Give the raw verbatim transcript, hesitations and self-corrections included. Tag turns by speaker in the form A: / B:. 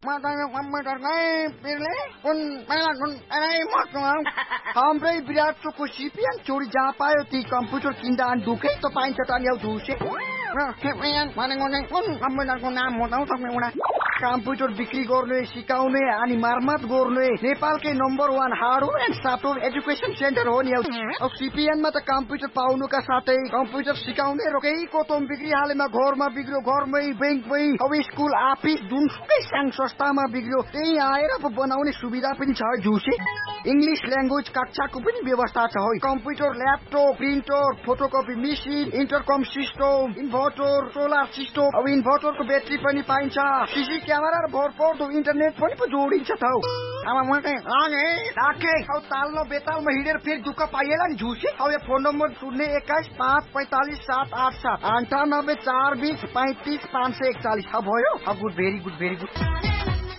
A: Matanya komputer kai pirle kun pela kun ai motno हाम्रै विराट चोकको CPN चोरी जहाँ पायो ती कम्प्युटर किन्दा अनि ढुकै त पाइन्छ त नि धुसे भनेको नै कुन कम्प्युटरको नाम हो त तपाईँ कम्प्युटर बिक्री गर्ने सिकाउने अनि मर्मत गर्ने नेपालकै number one hardware and software education centre हो नि अब सिपिएनमा त कम्प्युटर पाउनुका साथै कम्प्युटर सिकाउने र केही कोतम बिक्री हालेमा घरमा बिग्रियो घरमै बैंकमै अब स्कुल अफिस जुनसुकै साङ संस्थामा बिग्रियो त्यही आएर बनाउने सुविधा पनि छ जुसे इंग्लिश ल्याङ्ग्वेज कक्षाको पनि व्यवस्था छ हो computer laptop printer photocopy machine इन्टरकम system inverter solar system अब इन्भर्टरको ब्याट्री पनि पाइन्छ सीसी क्यामेरा र भरपर्दो इन्टरनेट पनि पो जोडिन्छ त अब म चाहिँ लागे राखे अब ताल्न बेतालमा हिँडेर फेरि दुःख पाइएला नि झुसे अब यो फोन नम्बर शून्य एक्काइस पाँच पैँतालिस सात आठ सात अन्ठानब्बे चार बिस पैँतिस पाँच सय एकचालिस अब भयो अब good very good very good